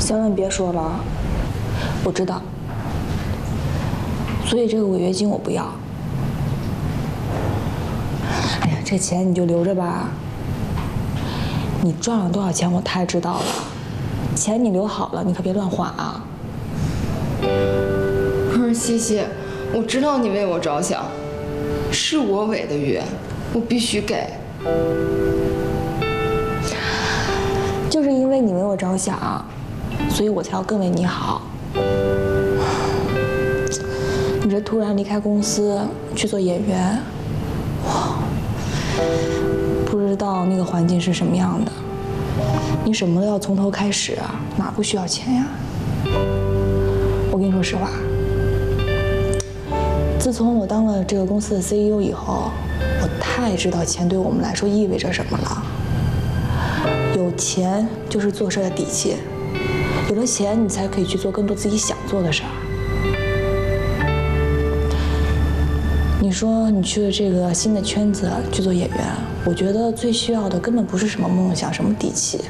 行了，你别说了，我知道。所以这个违约金我不要。哎呀，这钱你就留着吧。你赚了多少钱我太知道了，钱你留好了，你可别乱花啊。 不是西西，我知道你为我着想，是我违的约，我必须给。 就是因为你为我着想，所以我才要更为你好。你这突然离开公司去做演员，哇，不知道那个环境是什么样的，你什么都要从头开始啊，哪不需要钱呀？我跟你说实话，自从我当了这个公司的 CEO 以后，我太知道钱对我们来说意味着什么了。有钱就是做事的底气，有了钱你才可以去做更多自己想做的事儿。你说你去了这个新的圈子去做演员，我觉得最需要的根本不是什么梦想，什么底气。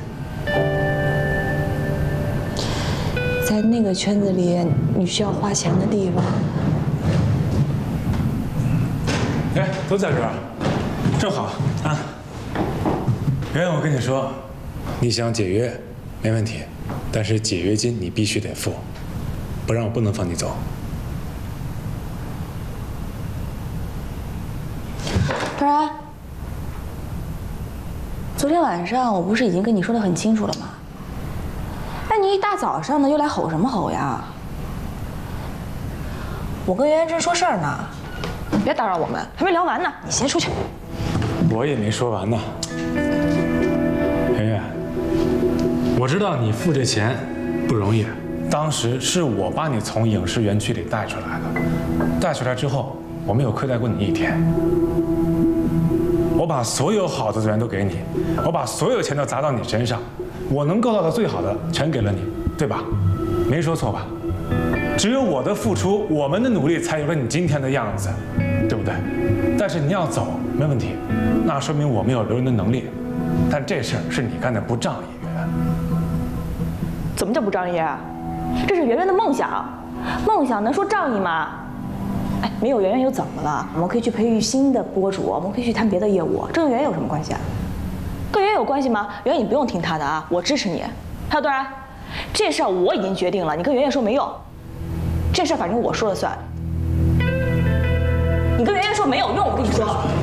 在那个圈子里，你需要花钱的地方。 哎，都在这儿，正好啊。圆圆，我跟你说，你想解约没问题，但是解约金你必须得付，不然我不能放你走。 突然，昨天晚上我不是已经跟你说得很清楚了吗？那你一大早上的又来吼什么吼呀？我跟袁元真说事儿呢，你别打扰我们，还没聊完呢，你先出去。 我也没说完呢。圆圆，我知道你付这钱不容易，当时是我把你从影视园区里带出来的，带出来之后，我没有亏待过你一天。我把所有好的资源都给你，我把所有钱都砸到你身上，我能够到的最好的全给了你，对吧？没说错吧？只有我的付出，我们的努力，才有了你今天的样子，对不对？但是你要走没问题，那说明我没有留人的能力。但这事儿是你干的不仗义，圆圆。 怎么叫不仗义啊？这是圆圆的梦想，梦想能说仗义吗？哎，没有圆圆又怎么了？我们可以去培育新的博主，我们可以去谈别的业务，这跟圆圆有什么关系啊？跟圆圆有关系吗？圆圆你不用听他的啊，我支持你。还有段然，这事儿我已经决定了，你跟圆圆说没用。这事儿反正我说了算。你跟圆圆说没有用，我跟你说。